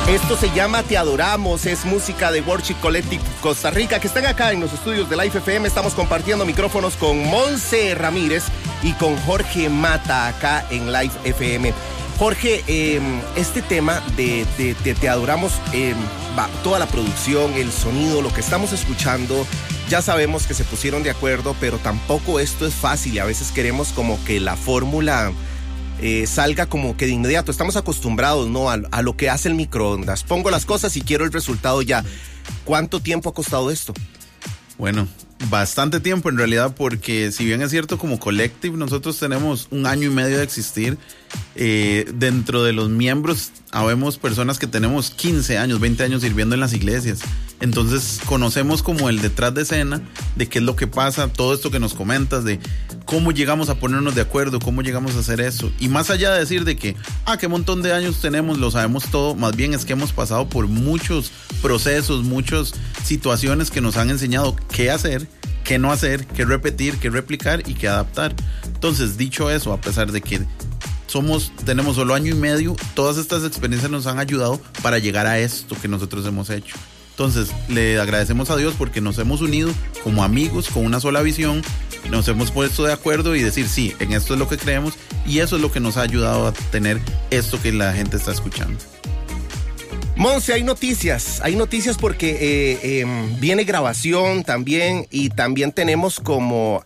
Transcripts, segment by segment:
Esto se llama Te Adoramos, es música de Worship Collective Costa Rica, que están acá en los estudios de Life FM. Estamos compartiendo micrófonos con Monse Ramírez y con Jorge Mata acá en Life FM. Jorge, este tema de Te Adoramos, toda la producción, el sonido, lo que estamos escuchando, ya sabemos que se pusieron de acuerdo, pero tampoco esto es fácil y a veces queremos como que la fórmula salga como que de inmediato. Estamos acostumbrados, ¿no?, a lo que hace el microondas. Pongo las cosas y quiero el resultado ya. ¿Cuánto tiempo ha costado esto? Bueno, bastante tiempo en realidad, porque si bien es cierto, como Collective nosotros tenemos 1 año y medio de existir. Dentro de los miembros habemos personas que tenemos 15 años, 20 años sirviendo en las iglesias. Entonces conocemos como el detrás de escena de qué es lo que pasa, todo esto que nos comentas, de cómo llegamos a ponernos de acuerdo, cómo llegamos a hacer eso. Y más allá de decir de que, qué montón de años tenemos, lo sabemos todo, más bien es que hemos pasado por muchos procesos, muchas situaciones que nos han enseñado qué hacer, qué no hacer, qué repetir, qué replicar y qué adaptar. Entonces, dicho eso, a pesar de que tenemos solo 1 año y medio, todas estas experiencias nos han ayudado para llegar a esto que nosotros hemos hecho. Entonces, le agradecemos a Dios porque nos hemos unido como amigos, con una sola visión, nos hemos puesto de acuerdo y decir, sí, en esto es lo que creemos, y eso es lo que nos ha ayudado a tener esto que la gente está escuchando. Monse, hay noticias porque viene grabación también, y también tenemos como,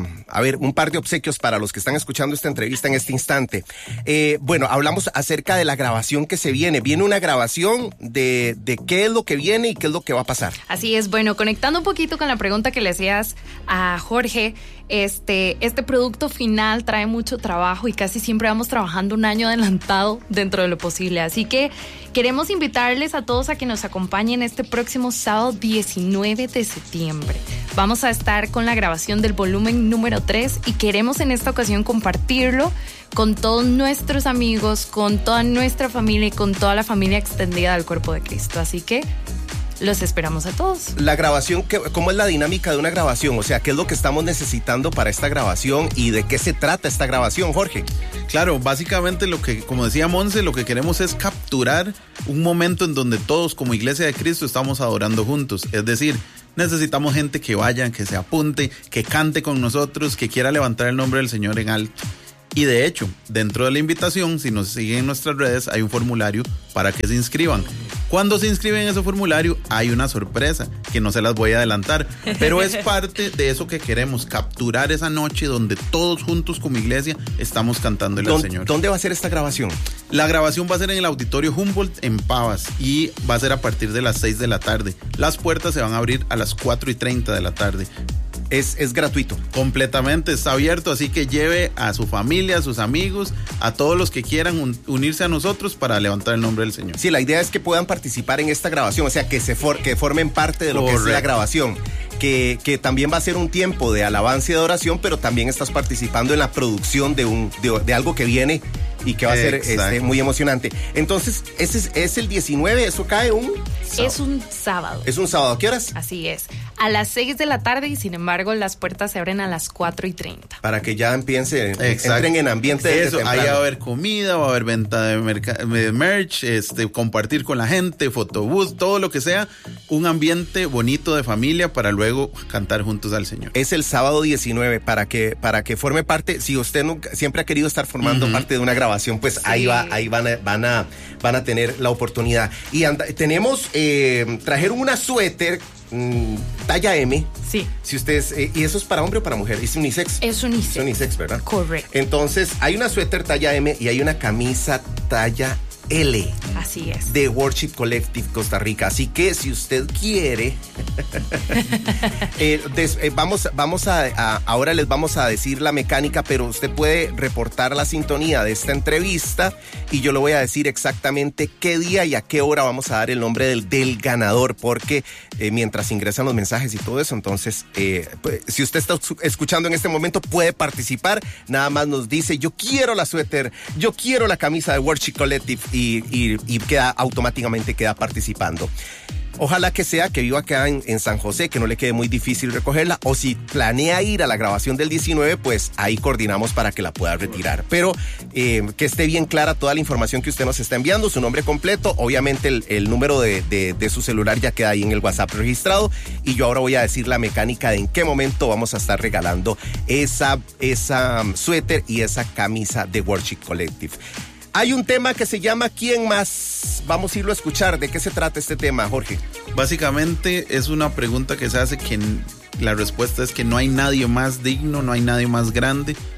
un par de obsequios para los que están escuchando esta entrevista en este instante. Bueno, hablamos acerca de la grabación que se viene. Viene una grabación de qué es lo que viene y qué es lo que va a pasar. Así es, bueno, conectando un poquito con la pregunta que le hacías a Jorge, este producto final trae mucho trabajo y casi siempre vamos trabajando 1 año adelantado dentro de lo posible. Así que queremos invitarles a todos a que nos acompañen este próximo sábado 19 de septiembre. Vamos a estar con la grabación del volumen número 3 y queremos en esta ocasión compartirlo con todos nuestros amigos, con toda nuestra familia y con toda la familia extendida del Cuerpo de Cristo. Así que los esperamos a todos. La grabación, ¿cómo es la dinámica de una grabación? O sea, ¿qué es lo que estamos necesitando para esta grabación y de qué se trata esta grabación, Jorge? Claro, básicamente como decía Monse, lo que queremos es capturar un momento en donde todos como Iglesia de Cristo estamos adorando juntos. Es decir, necesitamos gente que vaya, que se apunte, que cante con nosotros, que quiera levantar el nombre del Señor en alto. Y de hecho, dentro de la invitación, si nos siguen en nuestras redes, hay un formulario para que se inscriban. Cuando se inscriben en ese formulario, hay una sorpresa que no se las voy a adelantar, pero es parte de eso que queremos, capturar esa noche donde todos juntos como iglesia estamos cantándole al Señor. ¿Dónde va a ser esta grabación? La grabación va a ser en el Auditorio Humboldt en Pavas y va a ser a partir de las 6 de la tarde. Las puertas se van a abrir a las 4:30 de la tarde. Es gratuito. Completamente, está abierto, así que lleve a su familia, a sus amigos, a todos los que quieran unirse a nosotros para levantar el nombre del Señor. Sí, la idea es que puedan participar en esta grabación, o sea, que formen parte de lo Correcto. Que es la grabación. Que también va a ser un tiempo de alabanza y de adoración, pero también estás participando en la producción de algo que viene y que va a ser muy emocionante. Entonces, ese es el 19, ¿eso cae un sábado? Es un sábado. ¿Es un sábado? ¿A qué horas? Así es, a las 6 de la tarde y sin embargo las puertas se abren a las 4:30. Para que ya entren en ambiente de eso, ahí va a haber comida, va a haber venta de merch, compartir con la gente, fotobús, todo lo que sea, un ambiente bonito de familia para luego cantar juntos al Señor. Es el sábado 19 para que forme parte. Si usted siempre ha querido estar formando parte de una grabación, pues sí. ahí van a tener la oportunidad. Y tenemos trajeron una suéter talla M. Sí. Si ustedes y eso es para hombre o para mujer, es unisex. Es unisex. Es unisex, ¿verdad? Correcto. Entonces, hay una suéter talla M y hay una camisa talla L. Así es. De Worship Collective Costa Rica. Así que si usted quiere, ahora les vamos a decir la mecánica, pero usted puede reportar la sintonía de esta entrevista y yo le voy a decir exactamente qué día y a qué hora vamos a dar el nombre del ganador, porque mientras ingresan los mensajes y todo eso, entonces, si usted está escuchando en este momento, puede participar. Nada más nos dice, yo quiero la suéter, yo quiero la camisa de Worship Collective y automáticamente queda participando. Ojalá que sea que viva acá en San José, que no le quede muy difícil recogerla, o si planea ir a la grabación del 19, pues ahí coordinamos para que la pueda retirar. Pero que esté bien clara toda la información que usted nos está enviando, su nombre completo, obviamente el número de su celular ya queda ahí en el WhatsApp registrado, y yo ahora voy a decir la mecánica de en qué momento vamos a estar regalando esa suéter y esa camisa de Worship Collective. Hay un tema que se llama ¿Quién más? Vamos a irlo a escuchar. ¿De qué se trata este tema, Jorge? Básicamente es una pregunta que se hace que la respuesta es que no hay nadie más digno, no hay nadie más grande